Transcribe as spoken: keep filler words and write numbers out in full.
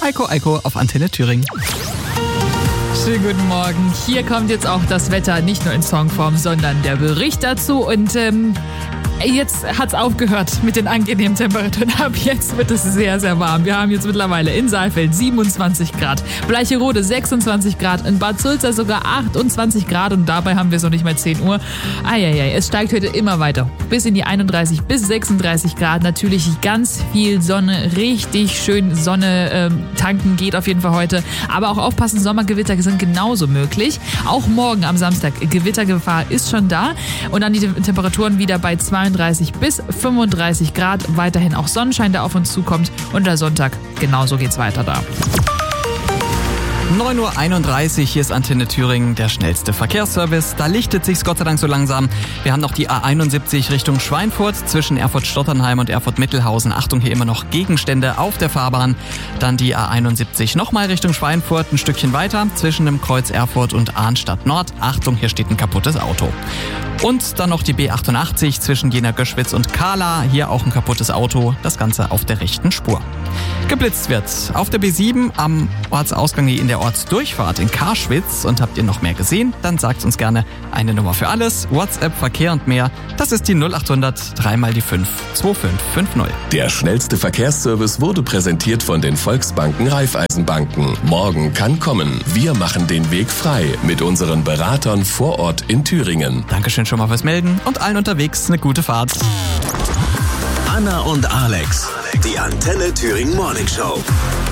Eiko Eiko auf Antenne Thüringen. Schönen guten Morgen. Hier kommt jetzt auch das Wetter, nicht nur in Songform, sondern der Bericht dazu. Und ähm, jetzt hat's aufgehört mit den angenehmen Temperaturen. Ab jetzt wird es sehr, sehr warm. Wir haben jetzt mittlerweile in Saalfeld siebenundzwanzig Grad, Bleicherode sechsundzwanzig Grad, in Bad Sulza sogar achtundzwanzig Grad und dabei haben wir es noch nicht mal zehn Uhr. Eieiei, es steigt heute immer weiter. Bis in die einunddreißig bis sechsunddreißig Grad. Natürlich ganz viel Sonne, richtig schön Sonne ähm, tanken geht auf jeden Fall heute. Aber auch aufpassen, Sommergewitter sind genauso möglich. Auch morgen am Samstag, Gewittergefahr ist schon da. Und dann die Temperaturen wieder bei zweiunddreißig bis fünfunddreißig Grad. Weiterhin auch Sonnenschein, der auf uns zukommt. Und der Sonntag, genauso geht's weiter da. neun Uhr einunddreißig, hier ist Antenne Thüringen, der schnellste Verkehrsservice. Da lichtet sich's Gott sei Dank so langsam. Wir haben noch die A einundsiebzig Richtung Schweinfurt zwischen Erfurt-Stotternheim und Erfurt-Mittelhausen. Achtung, hier immer noch Gegenstände auf der Fahrbahn. Dann die A einundsiebzig nochmal Richtung Schweinfurt, ein Stückchen weiter zwischen dem Kreuz Erfurt und Arnstadt Nord. Achtung, hier steht ein kaputtes Auto. Und dann noch die B achtundachtzig zwischen Jena-Göschwitz und Kahla. Hier auch ein kaputtes Auto, das Ganze auf der rechten Spur. Geblitzt wird auf der B sieben am Ortsausgang in der Ortsdurchfahrt in Karschwitz. Und habt ihr noch mehr gesehen? Dann sagt uns gerne eine Nummer für alles. WhatsApp, Verkehr und mehr. Das ist die null achthundert drei mal die fünf zwei fünf fünf null. Der schnellste Verkehrsservice wurde präsentiert von den Volksbanken Raiffeisenbanken. Morgen kann kommen. Wir machen den Weg frei mit unseren Beratern vor Ort in Thüringen. Dankeschön schon mal fürs Melden und allen unterwegs eine gute Fahrt. Anna und Alex, die Antenne Thüringen Morning Show.